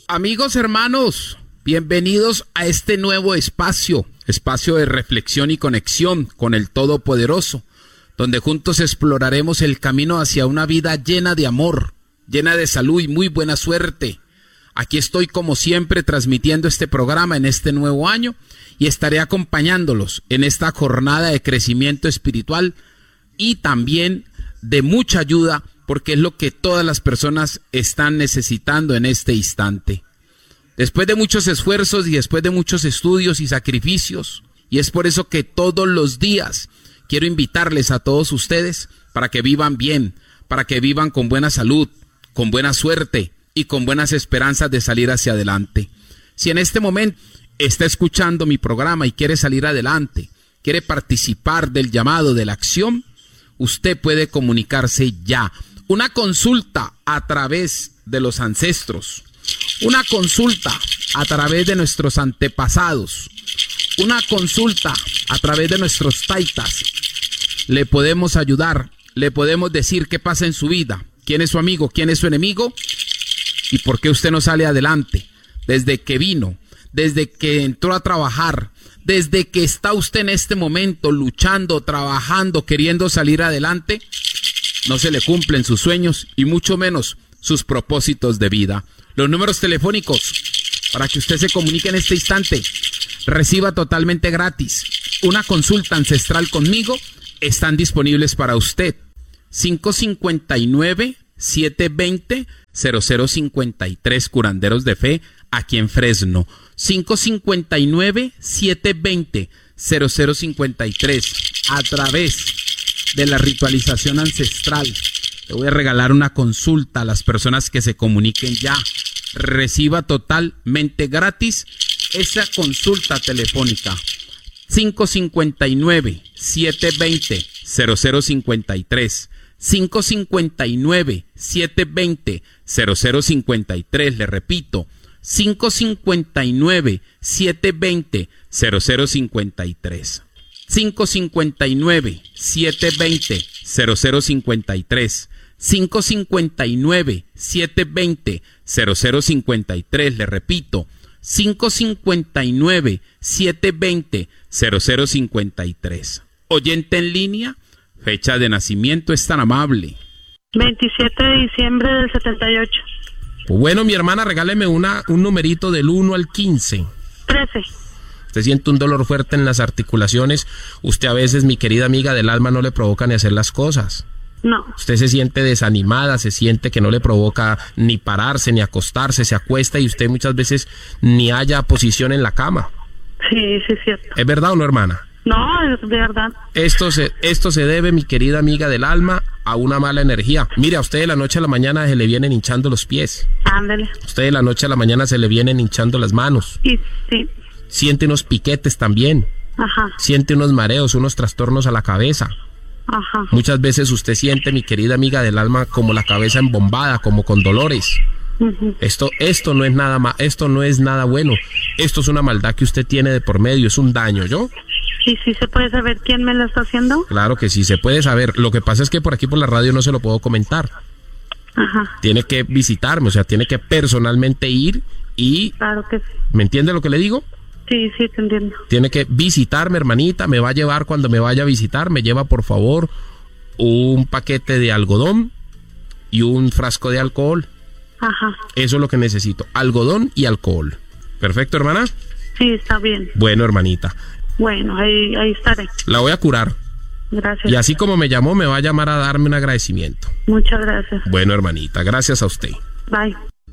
Amigos, hermanos, bienvenidos a este nuevo espacio de reflexión y conexión con el Todopoderoso, donde juntos exploraremos el camino hacia una vida llena de amor, llena de salud y muy buena suerte. Aquí estoy como siempre transmitiendo este programa en este nuevo año y estaré acompañándolos en esta jornada de crecimiento espiritual y también de mucha ayuda, porque es lo que todas las personas están necesitando en este instante. Después de muchos esfuerzos y después de muchos estudios y sacrificios, y es por eso que todos los días quiero invitarles a todos ustedes para que vivan bien, para que vivan con buena salud, con buena suerte y con buenas esperanzas de salir hacia adelante. Si en este momento está escuchando mi programa y quiere salir adelante, quiere participar del llamado de la acción, usted puede comunicarse ya. Una consulta a través de los ancestros, una consulta a través de nuestros antepasados, una consulta a través de nuestros taitas. Le podemos ayudar, le podemos decir qué pasa en su vida, quién es su amigo, quién es su enemigo y por qué usted no sale adelante. Desde que vino, desde que entró a trabajar, desde que está usted en este momento luchando, trabajando, queriendo salir adelante, no se le cumplen sus sueños y mucho menos sus propósitos de vida. Los números telefónicos para que usted se comunique en este instante, reciba totalmente gratis una consulta ancestral conmigo, están disponibles para usted. 559-720-0053, Curanderos de Fe, aquí en Fresno. 559-720-0053, a través de la ritualización ancestral. Le voy a regalar una consulta a las personas que se comuniquen ya. Reciba totalmente gratis esa consulta telefónica. 559-720-0053. 559-720-0053. Le repito, 559-720-0053. 559-720-0053. 559-720-0053. Le repito, 559-720-0053. Oyente en línea, fecha de nacimiento es tan amable. 27 de diciembre del 78. Bueno, mi hermana, regáleme un numerito del 1 al 15. 13. Usted siente un dolor fuerte en las articulaciones. Usted a veces, mi querida amiga del alma, no le provoca ni hacer las cosas. No. Usted se siente desanimada, se siente que no le provoca ni pararse, ni acostarse, se acuesta y usted muchas veces ni halla posición en la cama. Sí, sí, es cierto. ¿Es verdad o no, hermana? No, es verdad. Esto se debe, mi querida amiga del alma, a una mala energía. Mire, a usted de la noche a la mañana se le vienen hinchando los pies. Ándale. A usted de la noche a la mañana se le vienen hinchando las manos. Sí, sí. Siente unos piquetes también. Ajá. Siente unos mareos, unos trastornos a la cabeza. Ajá. Muchas veces usted siente, mi querida amiga del alma, como la cabeza embombada, como con dolores. Uh-huh. Esto no es nada esto no es nada bueno. Esto es una maldad que usted tiene de por medio, es un daño, ¿yo? ¿Y sí se puede saber quién me lo está haciendo? Claro que sí, se puede saber. Lo que pasa es que por aquí por la radio no se lo puedo comentar. Ajá. Tiene que visitarme, o sea, tiene que personalmente ir y... Claro que sí. ¿Me entiende lo que le digo? Sí, sí, te entiendo. Tiene que visitarme, hermanita, me va a llevar cuando me vaya a visitar, me lleva por favor un paquete de algodón y un frasco de alcohol. Ajá. Eso es lo que necesito, algodón y alcohol. ¿Perfecto, hermana? Sí, está bien. Bueno, hermanita. Bueno, ahí estaré. La voy a curar. Gracias. Y así como me llamó, me va a llamar a darme un agradecimiento. Muchas gracias. Bueno, hermanita, gracias a usted. Bye.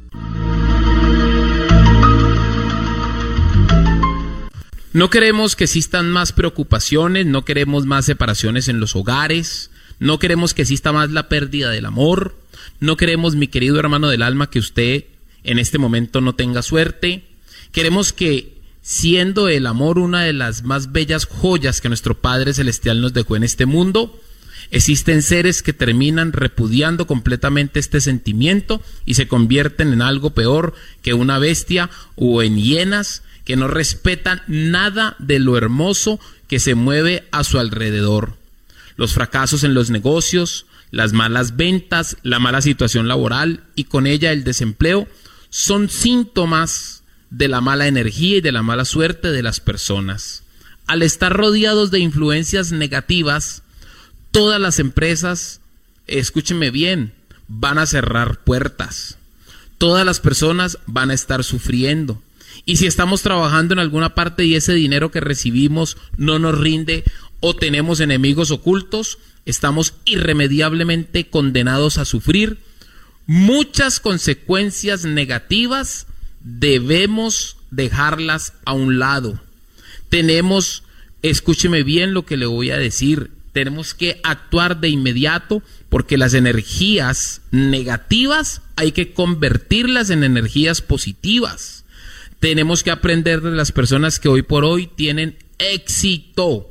No queremos que existan más preocupaciones, no queremos más separaciones en los hogares, no queremos que exista más la pérdida del amor, no queremos, mi querido hermano del alma, que usted en este momento no tenga suerte. Queremos que, siendo el amor una de las más bellas joyas que nuestro Padre Celestial nos dejó en este mundo, existen seres que terminan repudiando completamente este sentimiento y se convierten en algo peor que una bestia o en hienas que no respetan nada de lo hermoso que se mueve a su alrededor. Los fracasos en los negocios, las malas ventas, la mala situación laboral y con ella el desempleo son síntomas de la mala energía y de la mala suerte de las personas. Al estar rodeados de influencias negativas, todas las empresas, escúchenme bien, van a cerrar puertas. Todas las personas van a estar sufriendo. Y si estamos trabajando en alguna parte y ese dinero que recibimos no nos rinde o tenemos enemigos ocultos, estamos irremediablemente condenados a sufrir muchas consecuencias negativas. Debemos dejarlas a un lado. Tenemos, escúcheme bien lo que le voy a decir, tenemos que actuar de inmediato porque las energías negativas hay que convertirlas en energías positivas. Tenemos que aprender de las personas que hoy por hoy tienen éxito.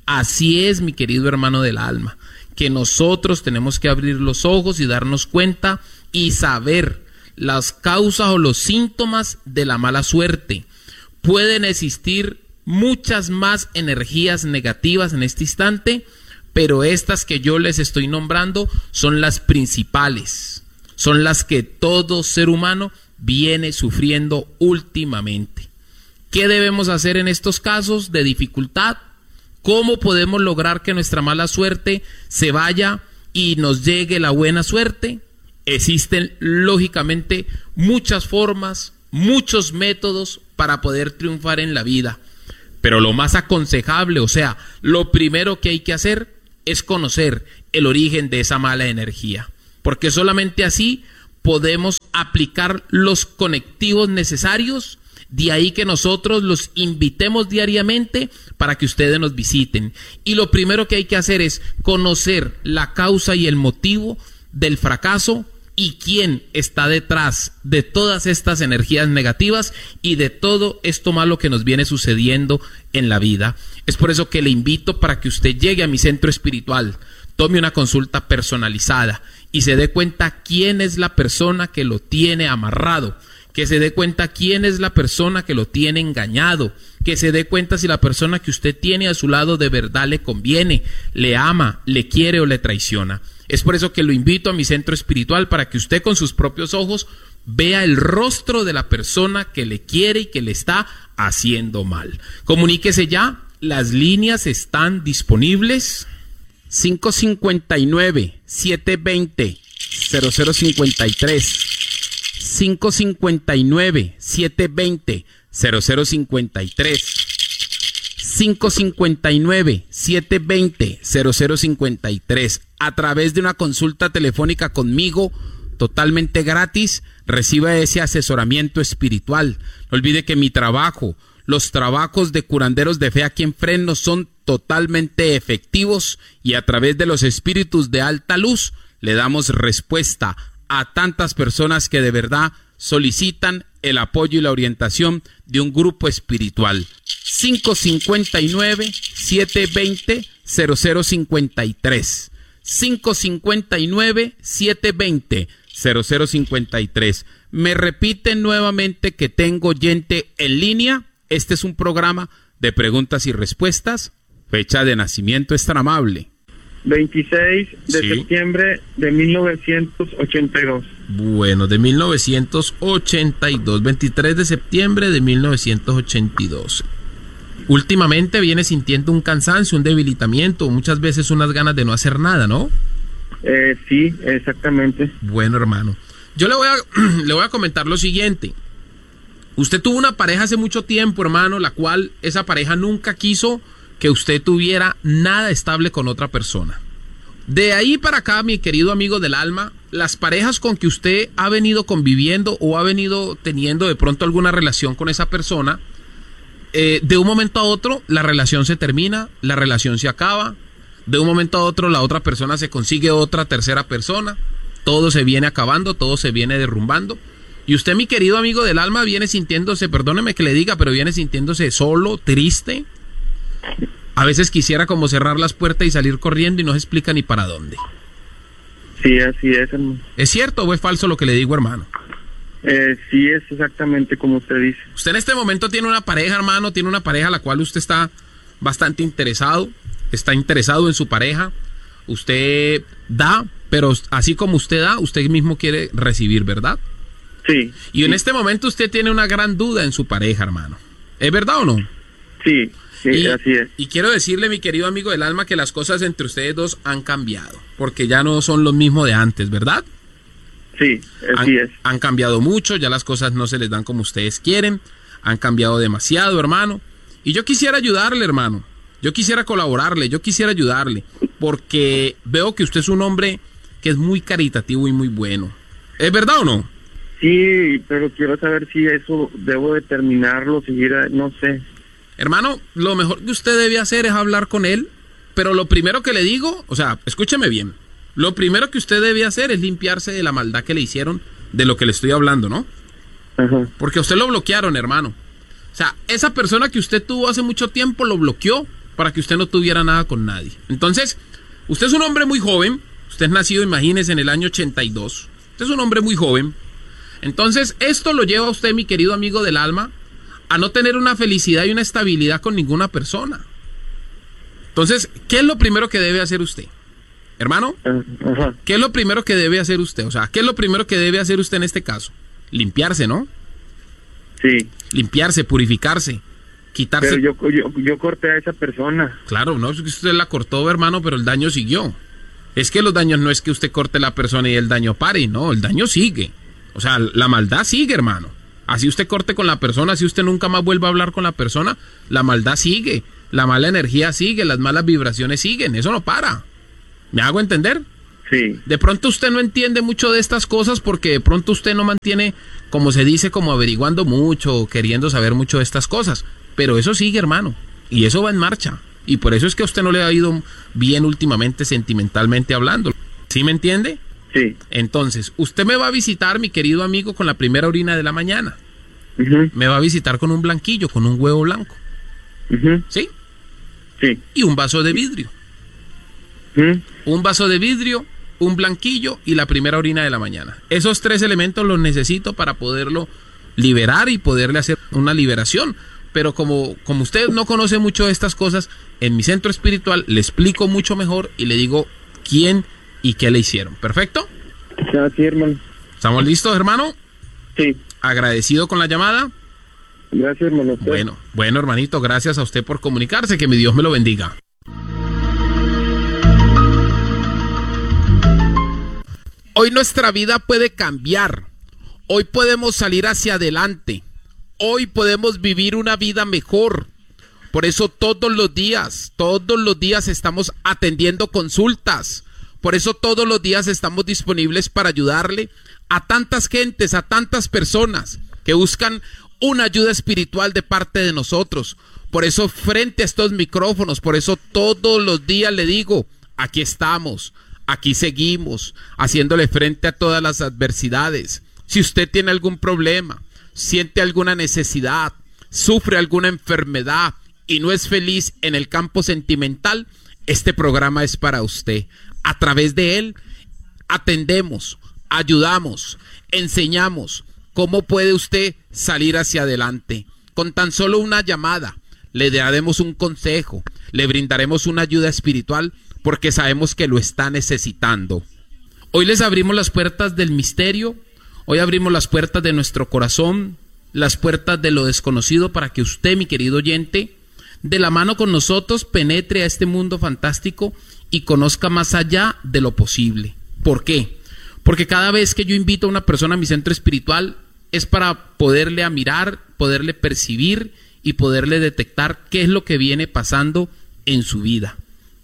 Así es, mi querido hermano del alma, que nosotros tenemos que abrir los ojos y darnos cuenta y saber las causas o los síntomas de la mala suerte. Pueden existir muchas más energías negativas en este instante, pero estas que yo les estoy nombrando son las principales, son las que todo ser humano viene sufriendo últimamente. ¿Qué debemos hacer en estos casos de dificultad? ¿Cómo podemos lograr que nuestra mala suerte se vaya y nos llegue la buena suerte? Existen lógicamente muchas formas, muchos métodos para poder triunfar en la vida. Pero lo más aconsejable, o sea, lo primero que hay que hacer es conocer el origen de esa mala energía. Porque solamente así podemos aplicar los conectivos necesarios. De ahí que nosotros los invitemos diariamente para que ustedes nos visiten. Y lo primero que hay que hacer es conocer la causa y el motivo del fracaso y quién está detrás de todas estas energías negativas y de todo esto malo que nos viene sucediendo en la vida. Es por eso que le invito para que usted llegue a mi centro espiritual, tome una consulta personalizada y se dé cuenta quién es la persona que lo tiene amarrado, que se dé cuenta quién es la persona que lo tiene engañado, que se dé cuenta si la persona que usted tiene a su lado de verdad le conviene, le ama, le quiere o le traiciona. Es por eso que lo invito a mi centro espiritual para que usted con sus propios ojos vea el rostro de la persona que le quiere y que le está haciendo mal. Comuníquese ya, las líneas están disponibles. 559-720-0053 559-720-0053 559-720-0053 a través de una consulta telefónica conmigo totalmente gratis. Reciba ese asesoramiento espiritual. No olvide que mi trabajo, los trabajos de curanderos de fe aquí en Fresno son totalmente efectivos y a través de los espíritus de alta luz le damos respuesta a tantas personas que de verdad solicitan el apoyo y la orientación de un grupo espiritual. 559-720-0053 559-720-0053. Me repiten nuevamente que tengo oyente en línea. Este es un programa de preguntas y respuestas. Fecha de nacimiento es tan amable. 26 de septiembre de 1982. Bueno, de 1982, 23 de septiembre de 1982. Últimamente viene sintiendo un cansancio, un debilitamiento, muchas veces unas ganas de no hacer nada, ¿no? Sí, exactamente. Bueno, hermano, yo le voy a comentar lo siguiente. Usted tuvo una pareja hace mucho tiempo, hermano, la cual esa pareja nunca quiso que usted tuviera nada estable con otra persona. De ahí para acá, mi querido amigo del alma, las parejas con que usted ha venido conviviendo o ha venido teniendo de pronto alguna relación con esa persona, de un momento a otro la relación se termina, la relación se acaba, de un momento a otro la otra persona se consigue otra tercera persona, todo se viene acabando, todo se viene derrumbando. Y usted, mi querido amigo del alma, viene sintiéndose, perdóneme que le diga, pero viene sintiéndose solo, triste. A veces quisiera como cerrar las puertas y salir corriendo y no se explica ni para dónde. Sí, así es, hermano. ¿Es cierto o es falso lo que le digo, hermano? Sí, es exactamente como usted dice. Usted en este momento tiene una pareja, hermano, tiene una pareja a la cual usted está bastante interesado, está interesado en su pareja. Usted da, pero así como usted da, usted mismo quiere recibir, ¿verdad? Sí. Y en este momento usted tiene una gran duda en su pareja, hermano. ¿Es verdad o no? Sí, así es. Y quiero decirle, mi querido amigo del alma, que las cosas entre ustedes dos han cambiado, porque ya no son lo mismo de antes, ¿verdad? Sí, así es. Han cambiado mucho, ya las cosas no se les dan como ustedes quieren, han cambiado demasiado, hermano. Y yo quisiera ayudarle, hermano. Yo quisiera colaborarle, yo quisiera ayudarle, porque veo que usted es un hombre que es muy caritativo y muy bueno. ¿Es verdad o no? Sí, pero quiero saber si eso debo de terminarlo, seguir, no sé. Hermano, lo mejor que usted debe hacer es hablar con él, pero lo primero que le digo, o sea, escúcheme bien, lo primero que usted debe hacer es limpiarse de la maldad que le hicieron, de lo que le estoy hablando, ¿no? Ajá. Porque a usted lo bloquearon, hermano. O sea, esa persona que usted tuvo hace mucho tiempo lo bloqueó para que usted no tuviera nada con nadie. Entonces, usted es un hombre muy joven, usted es nacido, imagínese, en el año 82. Usted es un hombre muy joven. Entonces, esto lo lleva a usted, mi querido amigo del alma, a no tener una felicidad y una estabilidad con ninguna persona. Entonces, ¿qué es lo primero que debe hacer usted? Hermano, ¿qué es lo primero que debe hacer usted? O sea, ¿qué es lo primero que debe hacer usted en este caso? Limpiarse, ¿no? Sí. Limpiarse, purificarse, quitarse. Pero yo corté a esa persona. Claro, no es que usted la cortó, hermano, pero el daño siguió. Es que los daños no es que usted corte la persona y el daño pare, no, el daño sigue. O sea, la maldad sigue, hermano. Así usted corte con la persona, así usted nunca más vuelva a hablar con la persona, la maldad sigue, la mala energía sigue, las malas vibraciones siguen, eso no para. ¿Me hago entender? Sí. De pronto usted no entiende mucho de estas cosas porque de pronto usted no mantiene, como se dice, como averiguando mucho, queriendo saber mucho de estas cosas. Pero eso sigue, hermano, y eso va en marcha. Y por eso es que a usted no le ha ido bien últimamente, sentimentalmente hablando. ¿Sí me entiende? Sí. Entonces, usted me va a visitar, mi querido amigo, con la primera orina de la mañana. Me va a visitar con un blanquillo, con un huevo blanco. ¿Sí? Sí. Y un vaso de vidrio. Un vaso de vidrio, un blanquillo y la primera orina de la mañana. Esos 3 elementos los necesito para poderlo liberar y poderle hacer una liberación. Pero como usted no conoce mucho de estas cosas, en mi centro espiritual le explico mucho mejor y le digo quién y qué le hicieron. ¿Perfecto? Sí, hermano. ¿Estamos listos, hermano? Sí. ¿Agradecido con la llamada? Gracias, hermano. Bueno, hermanito, gracias a usted por comunicarse. Que mi Dios me lo bendiga. Hoy nuestra vida puede cambiar. Hoy podemos salir hacia adelante. Hoy podemos vivir una vida mejor. Por eso todos los días estamos atendiendo consultas. Por eso todos los días estamos disponibles para ayudarle a tantas gentes, a tantas personas que buscan una ayuda espiritual de parte de nosotros. Por eso frente a estos micrófonos, por eso todos los días le digo, aquí estamos, aquí seguimos, haciéndole frente a todas las adversidades. Si usted tiene algún problema, siente alguna necesidad, sufre alguna enfermedad y no es feliz en el campo sentimental, este programa es para usted. A través de él atendemos, ayudamos, enseñamos cómo puede usted salir hacia adelante. Con tan solo una llamada le daremos un consejo, le brindaremos una ayuda espiritual porque sabemos que lo está necesitando. Hoy les abrimos las puertas del misterio, hoy abrimos las puertas de nuestro corazón, las puertas de lo desconocido para que usted, mi querido oyente, de la mano con nosotros penetre a este mundo fantástico y conozca más allá de lo posible. ¿Por qué? Porque cada vez que yo invito a una persona a mi centro espiritual es para poderle mirar, poderle percibir y poderle detectar qué es lo que viene pasando en su vida.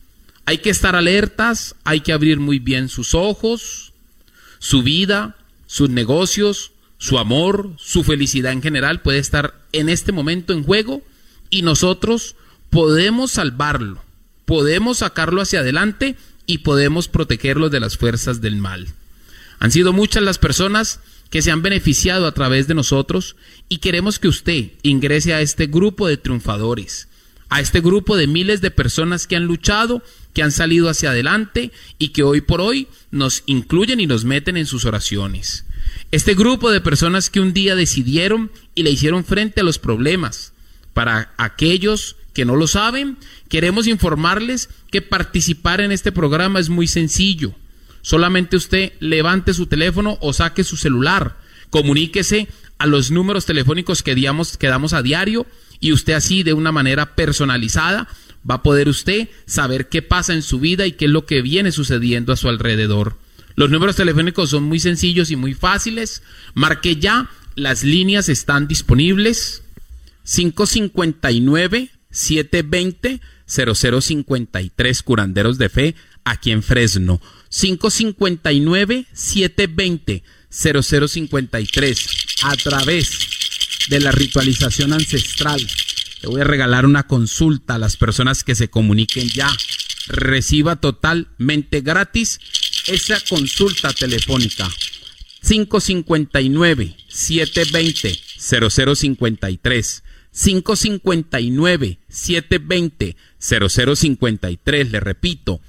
Hay que estar alertas, hay que abrir muy bien sus ojos, su vida, sus negocios, su amor, su felicidad en general puede estar en este momento en juego y nosotros podemos salvarlo, podemos sacarlo hacia adelante y podemos protegerlo de las fuerzas del mal. Han sido muchas las personas que se han beneficiado a través de nosotros y queremos que usted ingrese a este grupo de triunfadores, a este grupo de miles de personas que han luchado, que han salido hacia adelante y que hoy por hoy nos incluyen y nos meten en sus oraciones. Este grupo de personas que un día decidieron y le hicieron frente a los problemas. Para aquellos que no lo saben, queremos informarles que participar en este programa es muy sencillo. Solamente usted levante su teléfono o saque su celular, Comuníquese a los números telefónicos que damos a diario y usted así de una manera personalizada va a poder usted saber qué pasa en su vida y qué es lo que viene sucediendo a su alrededor. Los números telefónicos son muy sencillos y muy fáciles. Marque ya, las líneas están disponibles. 559-720-0053, Curanderos de Fe, aquí en Fresno. 559-720-0053, a través de la ritualización ancestral. Le voy a regalar una consulta a las personas que se comuniquen ya. Reciba totalmente gratis esa consulta telefónica. 559-720-0053. 559-720-0053. Le repito,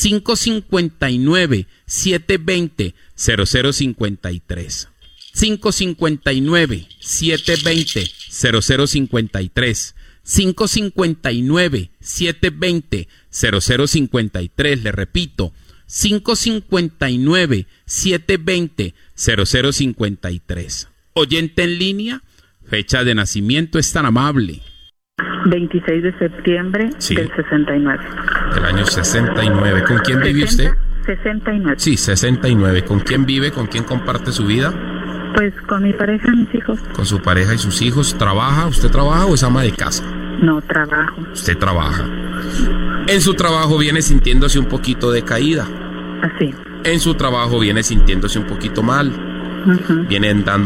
559-720-0053. 559-720-0053. 559-720-0053. Le repito, 559-720-0053. Oyente en línea, fecha de nacimiento es tan amable. 26 de septiembre del 69. Del año 69. ¿Con quién vive usted? 69. Sí, 69. ¿Con quién vive? ¿Con quién comparte su vida? Pues con mi pareja y mis hijos. Con su pareja y sus hijos. ¿Trabaja? ¿Usted trabaja o es ama de casa? No, trabajo. Usted trabaja. En su trabajo viene sintiéndose un poquito decaída. Así. En su trabajo viene sintiéndose un poquito mal. Viene dando